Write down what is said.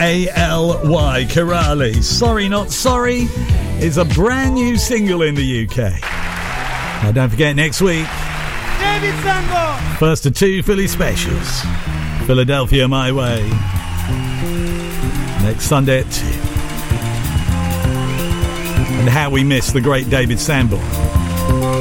K-R-A-L-Y, Kiraly. Sorry Not Sorry is a brand new single in the UK. Now don't forget, next week, David Sanborn. first of two Philly specials. Philadelphia My Way. Next Sunday at 2. And how we miss the great David Sanborn.